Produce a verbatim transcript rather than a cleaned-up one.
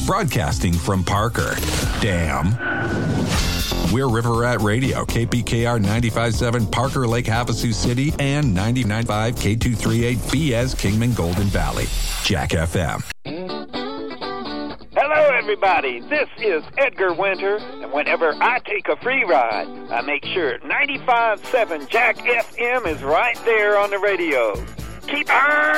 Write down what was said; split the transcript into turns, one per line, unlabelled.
broadcasting from Parker. Damn. We're River Rat Radio, K P K R ninety-five point seven Parker Lake Havasu City and ninety-nine point five K two thirty-eight B S Kingman Golden Valley. Jack F M.
Hello, everybody. This is Edgar Winter, and whenever I take a free ride, I make sure ninety-five point seven Jack F M is right there on the radio. Keep on